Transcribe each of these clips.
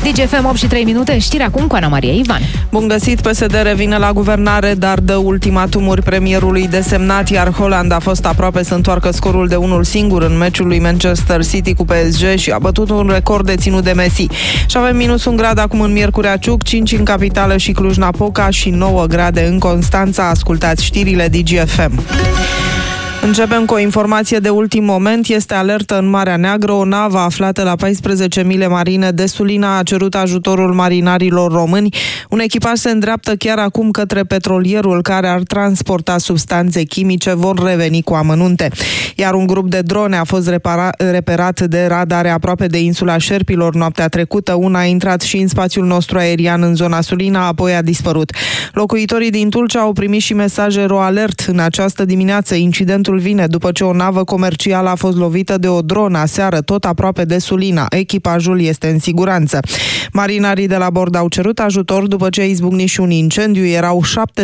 DGFM 8 și 3 minute, știri acum cu Ana Maria Ivan. Bun găsit, PSD revine la guvernare, dar dă ultimatumuri premierului desemnat, iar Haaland a fost aproape să întoarcă scorul de 1-0 în meciul lui Manchester City cu PSG și a bătut un record deținut de Messi. Și avem -1 grad acum în Miercurea Ciuc, 5 în capitală și Cluj-Napoca și 9 grade în Constanța. Ascultați știrile DGFM. Începem cu o informație de ultim moment. Este alertă în Marea Neagră. O navă aflată la 14 mile marine de Sulina a cerut ajutorul marinarilor români. Un echipaj se îndreaptă chiar acum către petrolierul care ar transporta substanțe chimice. Vor reveni cu amănunte. Iar un grup de drone a fost reperat de radare aproape de insula Șerpilor noaptea trecută. Una a intrat și în spațiul nostru aerian în zona Sulina, apoi a dispărut. Locuitorii din Tulcea au primit și mesaje RoAlert în această dimineață. Incidentul vine după ce o navă comercială a fost lovită de o dronă aseară, tot aproape de Sulina. Echipajul este în siguranță. Marinarii de la bord au cerut ajutor după ce a izbucnit și un incendiu. Erau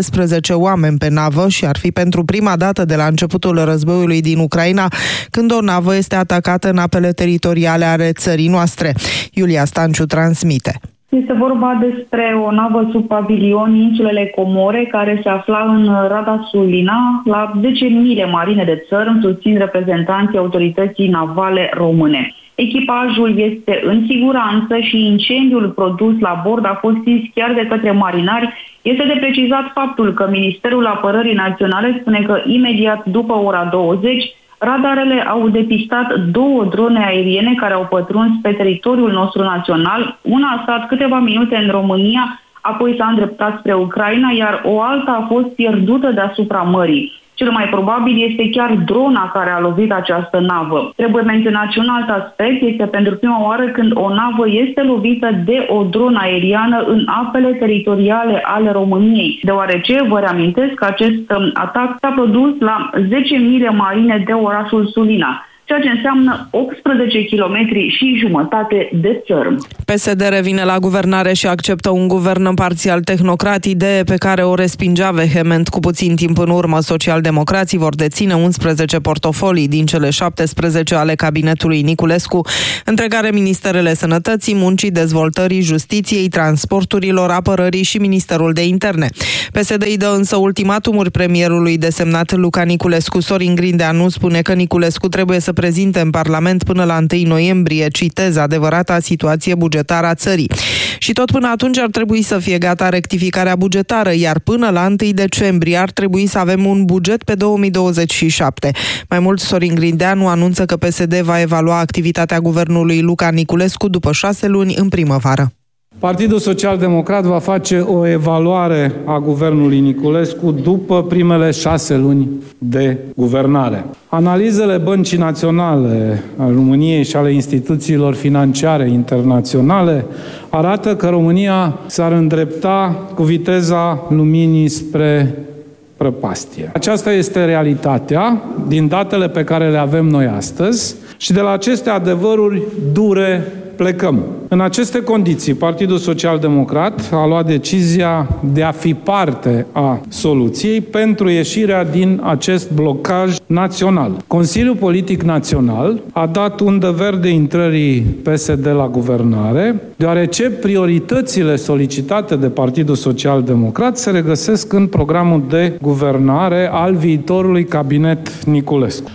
17 oameni pe navă și ar fi pentru prima dată de la începutul războiului din Ucraina când o navă este atacată în apele teritoriale ale țării noastre. Iulia Stanciu transmite. Este vorba despre o navă sub pavilion, insulele Comore, care se afla în Rada Sulina, la 10 mile marine de țărm, susțin reprezentanții autorității navale române. Echipajul este în siguranță și incendiul produs la bord a fost stins chiar de către marinari. Este de precizat faptul că Ministerul Apărării Naționale spune că imediat după ora 20, radarele au depistat 2 drone aeriene care au pătruns pe teritoriul nostru național. Una a stat câteva minute în România, apoi s-a îndreptat spre Ucraina, iar o alta a fost pierdută deasupra mării. Cel mai probabil este chiar drona care a lovit această navă. Trebuie menționat și un alt aspect, este pentru prima oară când o navă este lovită de o dronă aeriană în apele teritoriale ale României, deoarece, vă reamintesc că acest atac s-a produs la 10 mile marine de orașul Sulina, ceea ce înseamnă 18 km și jumătate de țărm. PSD revine la guvernare și acceptă un guvern parțial tehnocrat, idee pe care o respingea vehement cu puțin timp în urmă. Socialdemocrații vor deține 11 portofolii din cele 17 ale cabinetului Niculescu, între care ministerele Sănătății, Muncii, Dezvoltării, Justiției, Transporturilor, Apărării și Ministerul de Interne. PSD îi dă însă ultimatumuri premierului desemnat Luca Niculescu. Sorin Grindeanu spune că Niculescu trebuie să prezinte în Parlament până la 1 noiembrie, citez, adevărata situație bugetară a țării. Și tot până atunci ar trebui să fie gata rectificarea bugetară, iar până la 1 decembrie ar trebui să avem un buget pe 2027. Mai mult, Sorin Grindeanu anunță că PSD va evalua activitatea guvernului Luca Niculescu după 6 luni în primăvară. Partidul Social-Democrat va face o evaluare a guvernului Niculescu după primele 6 luni de guvernare. Analizele Băncii Naționale a României și ale instituțiilor financiare internaționale arată că România s-ar îndrepta cu viteza luminii spre prăpastie. Aceasta este realitatea din datele pe care le avem noi astăzi și de la aceste adevăruri dure plecăm. În aceste condiții, Partidul Social-Democrat a luat decizia de a fi parte a soluției pentru ieșirea din acest blocaj național. Consiliul Politic Național a dat undă verde intrării PSD la guvernare, deoarece prioritățile solicitate de Partidul Social-Democrat se regăsesc în programul de guvernare al viitorului cabinet Niculescu.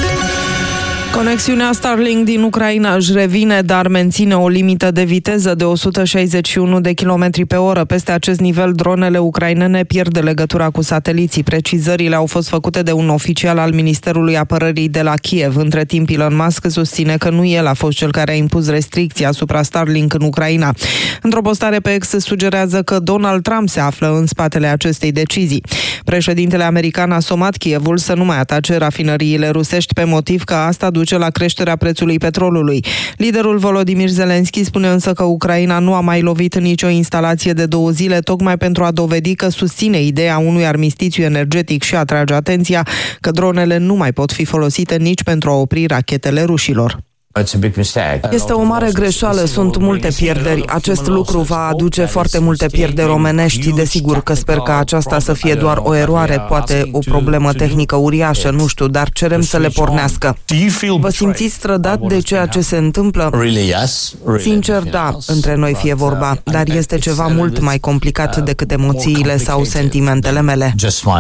Conexiunea Starlink din Ucraina își revine, dar menține o limită de viteză de 161 de km pe oră. Peste acest nivel, dronele ucrainene pierd legătura cu sateliții. Precizările au fost făcute de un oficial al Ministerului Apărării de la Kiev. Între timp, Elon Musk susține că nu el a fost cel care a impus restricții asupra Starlink în Ucraina. Într-o postare pe X sugerează că Donald Trump se află în spatele acestei decizii. Președintele american a somat Kievul să nu mai atace rafinăriile rusești pe motiv că asta duce la creșterea prețului petrolului. Liderul Volodymyr Zelensky spune însă că Ucraina nu a mai lovit nicio instalație de 2 zile, tocmai pentru a dovedi că susține ideea unui armistițiu energetic și atrage atenția că dronele nu mai pot fi folosite nici pentru a opri rachetele rușilor. Este o mare greșeală, sunt multe pierderi. Acest lucru va aduce foarte multe pierderi omenești. Desigur că sper ca aceasta să fie doar o eroare, poate o problemă tehnică uriașă, nu știu, dar cerem să le pornească. Vă simțiți trădat de ceea ce se întâmplă? Sincer, da, între noi fie vorba, dar este ceva mult mai complicat decât emoțiile sau sentimentele mele.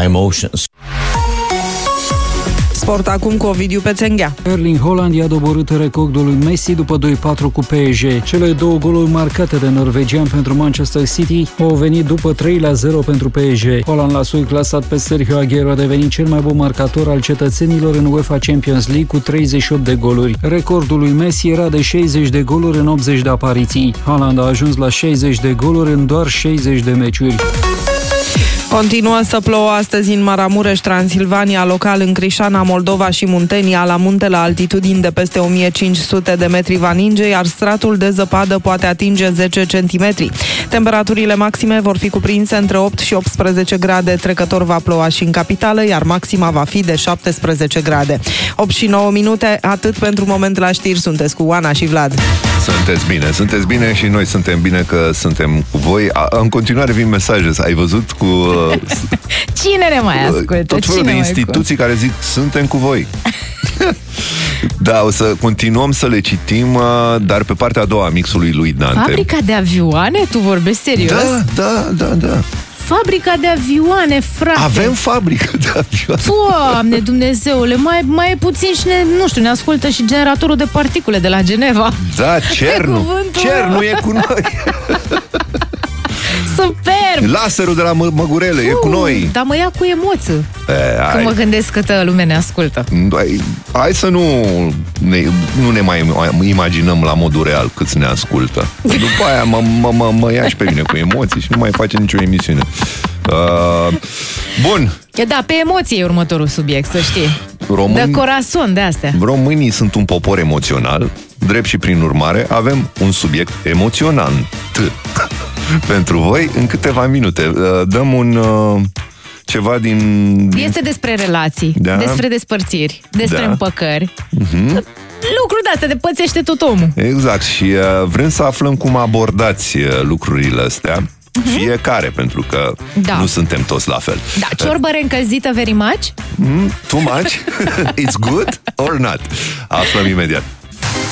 Sport acum cu Ovidiu Pețenghea. Erling Haaland i-a doborât recordul lui Messi după 2-4 cu PSG. Cele 2 goluri marcate de norvegian pentru Manchester City au venit după 3-0 pentru PSG. Haaland l-a surclasat pe Sergio Aguero, a devenit cel mai bun marcator al cetățenilor în UEFA Champions League cu 38 de goluri. Recordul lui Messi era de 60 de goluri în 80 de apariții. Haaland a ajuns la 60 de goluri în doar 60 de meciuri. Continuă să plouă astăzi în Maramureș, Transilvania, local în Crișana, Moldova și Muntenia, la munte la altitudini de peste 1500 de metri va ninge, iar stratul de zăpadă poate atinge 10 cm. Temperaturile maxime vor fi cuprinse între 8 și 18 grade, trecător va ploua și în capitală, iar maxima va fi de 17 grade. 8 și 9 minute, atât pentru moment la știri, sunteți cu Oana și Vlad. Sunteți bine și noi suntem bine că suntem cu voi. În continuare vin mesaje, ai văzut cu... Cine ne mai ascultă? Tot felul de instituții care zic, suntem cu voi. Da, o să continuăm să le citim, dar pe partea a doua a mixului lui Dante. Fabrica de avioane? Tu vorbești serios? Da. Fabrica de avioane, frate. Avem fabrică de avioane. Doamne Dumnezeule, mai e puțin și ne ascultă și generatorul de particule de la Geneva. Da, CERN e cu noi. Superb! Laserul de la Măgurele e cu noi. Dar mă ia cu emoție când mă gândesc câtă lume ne ascultă. Hai să nu ne mai imaginăm la modul real câți ne ascultă. După aia mă ia și pe mine cu emoții și nu mai face nicio emisiune. Bun. Da, pe emoții e următorul subiect, să știi. De corazon, de astea. Românii sunt un popor emoțional, drept și prin urmare avem un subiect emoționant pentru voi în câteva minute. Dăm ceva Este despre relații, despre despărțiri, despre împăcări. Lucruri de-astea, de pățește tot omul. Exact, și vrem să aflăm cum abordați lucrurile astea. Fiecare, pentru că nu suntem toți la fel. Da, ciorbă reîncălzită very much? Too much? It's good or not? Aflăm imediat.